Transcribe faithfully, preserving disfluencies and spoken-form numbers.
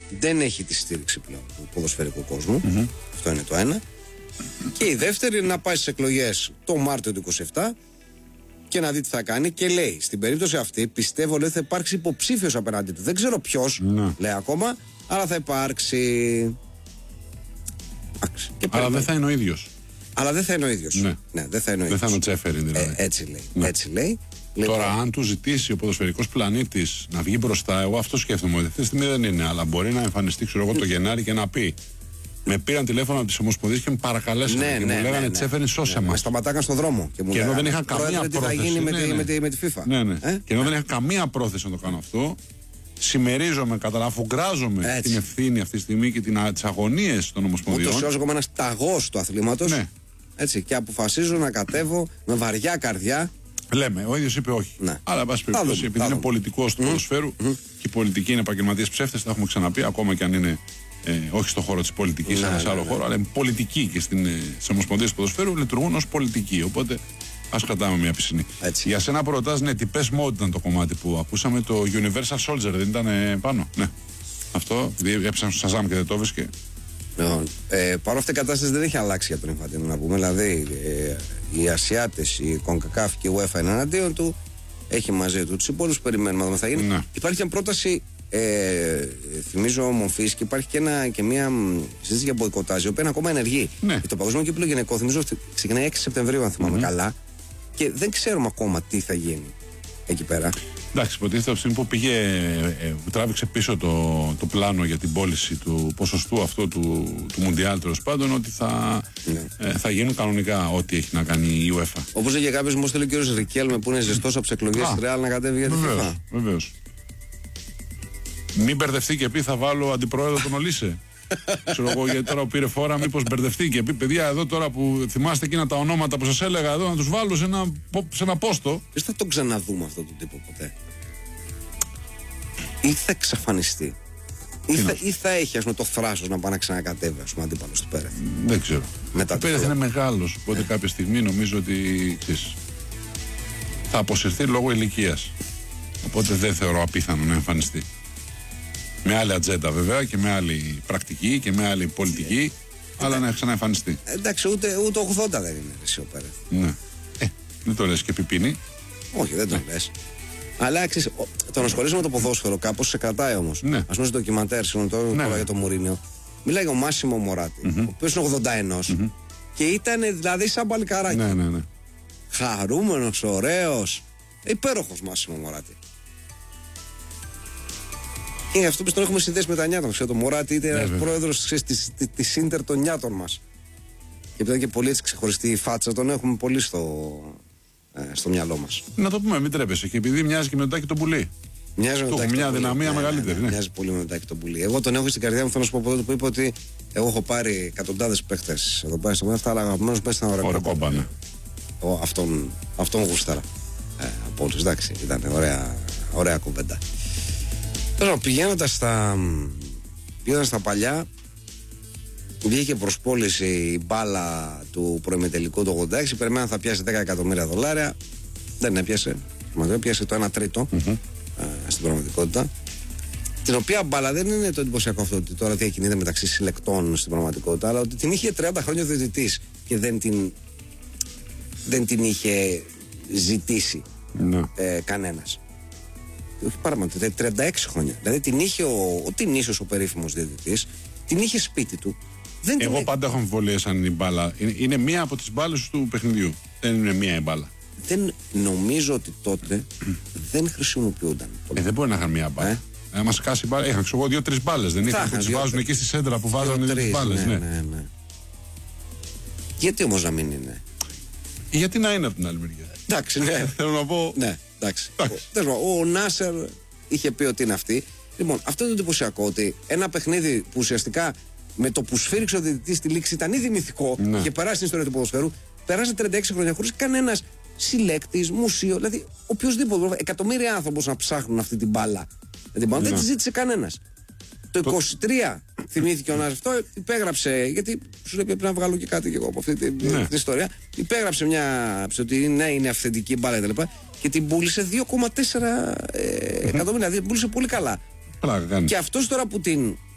δεν έχει τη στήριξη πλέον του ποδοσφαιρικού κόσμου. Mm-hmm. Αυτό είναι το ένα. Και η δεύτερη είναι να πάει στις εκλογές το Μάρτιο του είκοσι επτά και να δει τι θα κάνει. Και λέει, στην περίπτωση αυτή, πιστεύω ότι θα υπάρξει υποψήφιος απέναντί του. Δεν ξέρω ποιος, ναι. λέει ακόμα, αλλά θα υπάρξει. Και αλλά δεν θα είναι ο ίδιος. Αλλά δεν θα είναι ο ίδιος. Ναι. Ναι, δεν θα είναι ο ίδιος. Δεν θα είναι ο Τσέφεριν δηλαδή. Ε, έτσι λέει. Ναι. Έτσι λέει. Τώρα, λοιπόν, αν του ζητήσει ο ποδοσφαιρικός πλανήτης να βγει μπροστά, εγώ αυτό σκέφτομαι ότι αυτή τη στιγμή δεν είναι. Αλλά μπορεί να εμφανιστεί, ξέρω εγώ, το Γενάρη και να πει. Με πήραν τηλέφωνο από τις Ομοσπονδίες και με παρακαλέσαν. Ναι, και ναι, μου λέγανε ναι, ναι. Τσέφεριν, σώσε ναι, μας. Με σταματάγαν στον δρόμο. Και, μου και ενώ λέγανε, δεν είχα καμία πρόεδρε, πρόθεση. Τι θα γίνει ναι, με, ναι. τη, με, τη, με τη FIFA. Ναι, ναι. Ε? Και ενώ δεν είχα καμία πρόθεση να το κάνω αυτό, συμμερίζομαι, καταλαφουγκράζομαι Έτσι. την ευθύνη αυτή τη στιγμή και τις αγωνίες των Ομοσπονδιών. Ούτως ή άλλως εγώ είμαι ένας ταγός του αθλήματος. Ναι. Έτσι, και αποφασίζω να κατέβω με βαριά καρδιά. Λέμε, ο ίδιος είπε όχι. Ναι. Αλλά, εν πάση περιπτώσει, επειδή είναι πολιτικός του ποδοσφαίρου mm. και οι πολιτικοί είναι επαγγελματίες ψεύτες, τα έχουμε ξαναπεί, ακόμα και αν είναι ε, όχι στον χώρο της πολιτικής, ναι, αλλά σε ναι, άλλο ναι. χώρο, αλλά είναι πολιτικοί και στις Ομοσπονδίες του ποδοσφαίρου λειτουργούν ως πολιτικοί. Οπότε ας κρατάμε μια πισινή. Έτσι. Για σένα προτάς, ναι, τι Pes Mode ήταν το κομμάτι που ακούσαμε, το Universal Soldier, δεν ήταν ε, πάνω. Ναι. Αυτό, επειδή έπεσαν στο Σαζάμ και δεν το έβρισκε. Ε, Παρ' αυτή η κατάσταση δεν έχει αλλάξει για τον Ινφαντίνο να πούμε. Δηλαδή, ε, οι Ασιάτες, η CONCACAF και η UEFA είναι εναντίον του. Έχει μαζί του τους υπόλοιπους, περιμένουμε να δούμε τι θα γίνει. Ναι. Υπάρχει μια πρόταση, ε, θυμίζω μορφής, και υπάρχει και, ένα, και μια συζήτηση για μποϊκοτάζ, η οποία είναι ακόμα ενεργή. Ναι. Το Παγκόσμιο Κύπελλο Γυναικών, θυμίζω ότι ξεκινάει έξι Σεπτεμβρίου, αν θυμάμαι mm-hmm. καλά, και δεν ξέρουμε ακόμα τι θα γίνει εκεί πέρα. Εντάξει, υποτίθεται από τη στιγμή που πήγε, ε, που τράβηξε πίσω το, το πλάνο για την πώληση του ποσοστού αυτό του, του Μουντιάλ, τέλος πάντων, ότι θα, ναι. ε, θα γίνουν κανονικά ό,τι έχει να κάνει η UEFA. Όπως έλεγε κάποιος, μου στέλνει ο κ. Ρικέλμε που είναι ζεστός από τις εκλογές της Ρεάλ να κατέβει για τη FIFA. Βεβαίως. Μην μπερδευτεί και πει θα βάλω αντιπρόεδρο τον Ολίσε. Ξέρω εγώ, γιατί τώρα που πήρε φόρα, μήπως μπερδευτεί και πει παιδιά, εδώ τώρα που θυμάστε εκείνα τα ονόματα που σας έλεγα εδώ, να τους βάλω σε ένα, σε ένα πόστο. Δεν θα τον ξαναδούμε αυτόν τον τύπο ποτέ. Ή θα εξαφανιστεί, ή θα, ή θα έχει ας πούμε, το θράσος να πάει να ξανακατέβει ας πούμε, αντίπαλος του Πέρεθ. Δεν ξέρω. Μετά ο Πέρεθ είναι μεγάλος, οπότε ναι. κάποια στιγμή νομίζω ότι ξέρεις, θα αποσυρθεί λόγω ηλικίας. Οπότε δεν θεωρώ απίθανο να εμφανιστεί. Με άλλη ατζέντα βέβαια και με άλλη πρακτική και με άλλη πολιτική, ε, αλλά ε, να ξαναεμφανιστεί. Ε, εντάξει, ούτε, ούτε ογδόντα δεν είναι εσύ ο Πέρεθ. Ναι. Ε, δεν το λες και πιπίνι. Όχι, δεν το ναι. λες. Αλλά ξέρεις, το να ασχολείσαι με το ποδόσφαιρο κάπως σε κρατάει όμως. Ναι. Ας πούμε στο ντοκιμαντέρ, συγγνώμη τώρα ναι. για το Μουρίνιο. Μιλάει για ο Μάσιμο Μωράτη, mm-hmm. ο οποίος είναι ογδόντα ένα mm-hmm. και ήταν δηλαδή σαν παλικάράκι. Ναι, ναι, ναι. Χαρούμενος, ωραίος, υπέροχος Μάσιμο Μωράτη. Και αυτό που τον έχουμε συνδέσει με τα νιάτα μας. Το Μωράτη ήταν ναι, ένας πρόεδρος της Ίντερ των νιάτων μας. Και επειδή ήταν και πολύ έτσι ξεχωριστή η φάτσα, τον έχουμε πολύ στο, ε, στο μυαλό μας. Να το πούμε, μην τρέπεσαι. Και επειδή μοιάζει και με τον Τάκη τον Πουλί. Μοιάζει με τον Τάκη. Μια δυναμία ναι, μεγαλύτερη. Ναι, ναι, ναι. Μοιάζει πολύ με τον Τάκη τον Πουλί. Εγώ τον έχω στην καρδιά μου, θέλω να σου πω από τότε που είπε ότι εγώ έχω πάρει εκατοντάδες παίχτες εδώ πέρα στο μέλλον. Αυτά, αλλά αγαπημένος μέσα στην ωραία κόμπα. Ναι. Αυτόν, αυτόν γούσταρα. Ε, από όλους, εντάξει, ήταν ωραία, ωραία κουβέντα. Τώρα πηγαίνοντας στα, πηγαίνοντας στα παλιά, βγήκε προς πώληση η μπάλα του προημιτελικού του ογδόντα έξι, περιμέναν θα πιάσει δέκα εκατομμύρια δολάρια, δεν έπιασε, πιάσε το ένα τρίτο mm-hmm. ε, στην πραγματικότητα, την οποία μπάλα δεν είναι το εντυπωσιακό αυτό ότι τώρα διακινείται μεταξύ συλλεκτών στην πραγματικότητα, αλλά ότι την είχε τριάντα χρόνια διαιτητής και δεν την, δεν την είχε ζητήσει mm-hmm. ε, κανένας. Όχι παραπάνω, τριάντα έξι χρόνια. Δηλαδή την είχε ο, ο Τινίσιος, ο περίφημος διαιτητής, την είχε σπίτι του. Δεν Εγώ την... πάντα έχω αμφιβολίες αν η μπάλα είναι, είναι μία από τις μπάλες του παιχνιδιού. Δεν είναι μία η μπάλα. Δεν νομίζω ότι τότε δεν χρησιμοποιούνταν. Ε, δεν μπορεί να είχαν μία μπάλα. Ε? Να μας κάσει μπάλα. Είχαν ξέρω εγώ δύο-τρεις μπάλες. Δεν είχαν που τις βάζουν δύο, εκεί στη σέντρα που βάζουν δύο τρεις μπάλες. Ναι, ναι. Ναι, ναι. Γιατί όμως να μην είναι. Γιατί να είναι από την άλλη μεριά. Εντάξει, ναι. Θέλω να πω. Ναι, εντάξει. Ο, ο Νάσερ είχε πει ότι είναι αυτή. Λοιπόν, αυτό είναι το εντυπωσιακό, ότι ένα παιχνίδι που ουσιαστικά με το που σφύριξε ο διαιτητής στη λήξη ήταν ήδη μυθικό, ναι. είχε περάσει στην ιστορία του ποδοσφαίρου, περάσει τριάντα έξι χρόνια χωρίς κανένας συλλέκτης, μουσείο, δηλαδή οποιοδήποτε. Εκατομμύρια άνθρωποι να ψάχνουν αυτή την μπάλα. Δηλαδή, ναι. δεν τη ζήτησε κανένας. Το είκοσι τρία θυμήθηκε ο Νάσερ αυτό, υπέγραψε, γιατί σου λέει πρέπει να βγάλω και κάτι και εγώ από αυτή την, ναι. την ιστορία. Υπέγραψε μια, ότι ναι, είναι αυθεντική μπάλα κτλ. Και την πούλησε δύο κόμμα τέσσερα ε, εκατομμύρια, δηλαδή την πούλησε πολύ καλά. Πλάκα, και αυτός τώρα που την